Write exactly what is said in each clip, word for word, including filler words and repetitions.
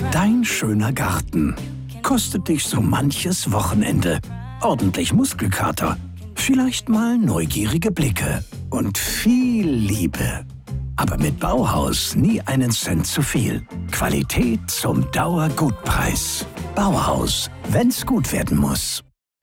Dein schöner Garten kostet dich so manches Wochenende. Ordentlich Muskelkater, vielleicht mal neugierige Blicke und viel Liebe. Aber mit Bauhaus nie einen Cent zu viel. Qualität zum Dauergutpreis. Bauhaus, wenn's gut werden muss.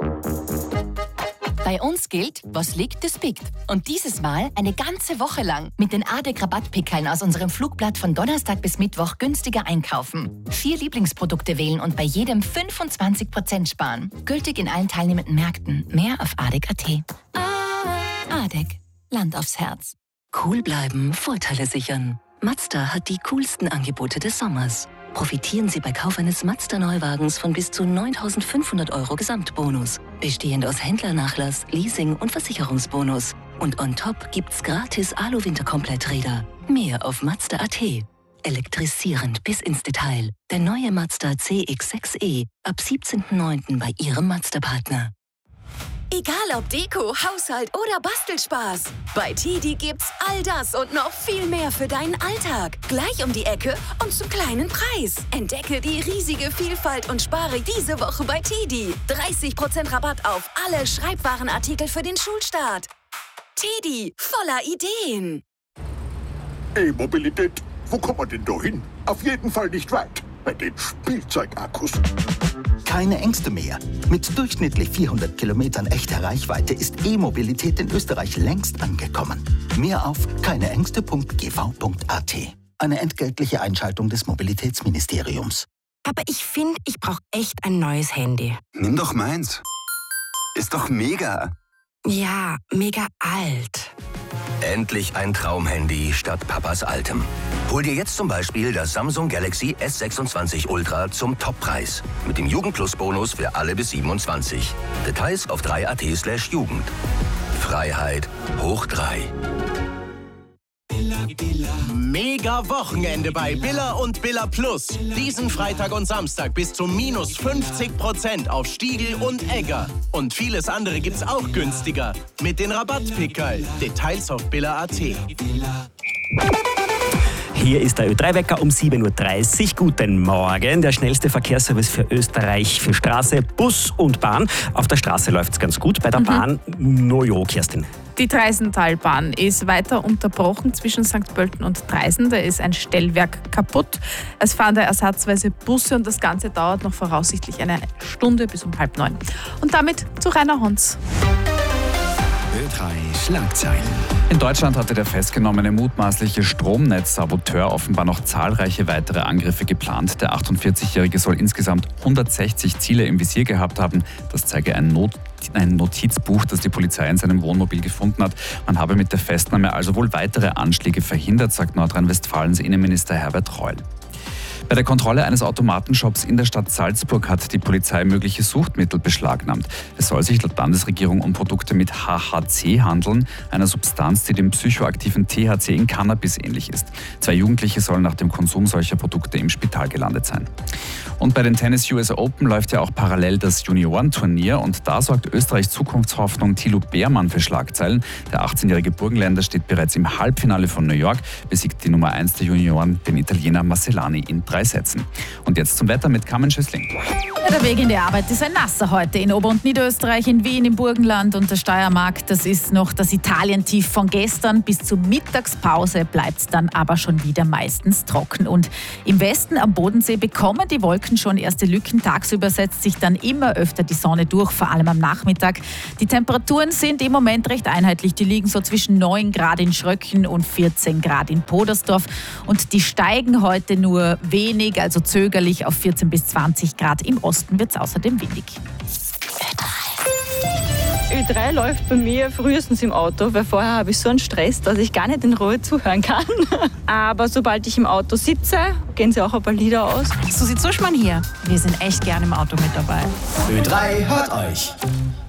Bei uns gilt, was liegt, das biegt. Und dieses Mal eine ganze Woche lang mit den A D E C-Rabattpickeln aus unserem Flugblatt von Donnerstag bis Mittwoch günstiger einkaufen. Vier Lieblingsprodukte wählen und bei jedem fünfundzwanzig Prozent sparen. Gültig in allen teilnehmenden Märkten. Mehr auf A D E C Punkt A T. A D E C. Land aufs Herz. Cool bleiben, Vorteile sichern. Mazda hat die coolsten Angebote des Sommers. Profitieren Sie bei Kauf eines Mazda-Neuwagens von bis zu neuntausendfünfhundert Euro Gesamtbonus. Bestehend aus Händlernachlass, Leasing und Versicherungsbonus. Und on top gibt's gratis Alu-Winterkompletträder. Mehr auf Mazda Punkt A T. Elektrisierend bis ins Detail. Der neue Mazda C X sechs E. Ab siebzehnten neunten bei Ihrem Mazda-Partner. Egal ob Deko, Haushalt oder Bastelspaß. Bei Tedi gibt's all das und noch viel mehr für deinen Alltag. Gleich um die Ecke und zum kleinen Preis. Entdecke die riesige Vielfalt und spare diese Woche bei Tedi. dreißig Prozent Rabatt auf alle Schreibwarenartikel für den Schulstart. Tedi, voller Ideen. E-Mobilität, wo kommt man denn da hin? Auf jeden Fall nicht weit. Bei den Spielzeugakkus. Keine Ängste mehr. Mit durchschnittlich vierhundert Kilometern echter Reichweite ist E-Mobilität in Österreich längst angekommen. Mehr auf keineängste punkt g v punkt a t. Eine entgeltliche Einschaltung des Mobilitätsministeriums. Aber ich finde, ich brauche echt ein neues Handy. Nimm doch meins. Ist doch mega. Ja, mega alt. Endlich ein Traumhandy statt Papas altem. Hol dir jetzt zum Beispiel das Samsung Galaxy S sechsundzwanzig Ultra zum Toppreis. Mit dem Jugend-Plus-Bonus für alle bis siebenundzwanzig. Details auf drei punkt a t slash Jugend. Freiheit hoch drei. Mega Wochenende bei Billa und Billa Plus. Diesen Freitag und Samstag bis zu minus fünfzig Prozent auf Stiegl und Egger. Und vieles andere gibt's auch günstiger. Mit den Rabattpickerl. Details auf Billa punkt a t. Hier ist der Ö drei Wecker um sieben Uhr dreißig. Guten Morgen. Der schnellste Verkehrsservice für Österreich für Straße, Bus und Bahn. Auf der Straße läuft es ganz gut, bei der mhm. Bahn nojo, Kerstin. Die Treisentalbahn ist weiter unterbrochen zwischen Sankt Pölten und Treisen. Da ist ein Stellwerk kaputt. Es fahren da ersatzweise Busse und das Ganze dauert noch voraussichtlich eine Stunde bis um halb neun. Und damit zu Rainer Honz. Ö drei Schlagzeilen. In Deutschland hatte der festgenommene mutmaßliche Stromnetzsaboteur offenbar noch zahlreiche weitere Angriffe geplant. Der achtundvierzigjährige soll insgesamt hundertsechzig Ziele im Visier gehabt haben. Das zeige ein, Not- ein Notizbuch, das die Polizei in seinem Wohnmobil gefunden hat. Man habe mit der Festnahme also wohl weitere Anschläge verhindert, sagt Nordrhein-Westfalens Innenminister Herbert Reul. Bei der Kontrolle eines Automatenshops in der Stadt Salzburg hat die Polizei mögliche Suchtmittel beschlagnahmt. Es soll sich laut Landesregierung um Produkte mit H H C handeln, einer Substanz, die dem psychoaktiven T H C in Cannabis ähnlich ist. Zwei Jugendliche sollen nach dem Konsum solcher Produkte im Spital gelandet sein. Und bei den Tennis U S Open läuft ja auch parallel das Juniorenturnier und da sorgt Österreichs Zukunftshoffnung Thilo Beermann für Schlagzeilen. Der achtzehnjährige Burgenländer steht bereits im Halbfinale von New York, besiegt die Nummer eins der Junioren, den Italiener Marcellani, in drei Sätzen. Und jetzt zum Wetter mit Carmen Schüssling. Der Weg in die Arbeit ist ein nasser heute in Ober- und Niederösterreich, in Wien, im Burgenland und der Steiermark. Das ist noch das Italientief von gestern. Bis zur Mittagspause bleibt es dann aber schon wieder meistens trocken. Und im Westen am Bodensee bekommen die Wolken schon erste Lücken. Tagsüber setzt sich dann immer öfter die Sonne durch, vor allem am Nachmittag. Die Temperaturen sind im Moment recht einheitlich. Die liegen so zwischen neun Grad in Schröcken und vierzehn Grad in Podersdorf. Und die steigen heute nur wenig, also zögerlich auf vierzehn bis zwanzig Grad. Im Osten wird es außerdem windig. Ö drei läuft bei mir frühestens im Auto, weil vorher habe ich so einen Stress, dass ich gar nicht in Ruhe zuhören kann. Aber sobald ich im Auto sitze, gehen sie auch ein paar Lieder aus. Susi Zuschmann hier. Wir sind echt gern im Auto mit dabei. Ö drei hört euch.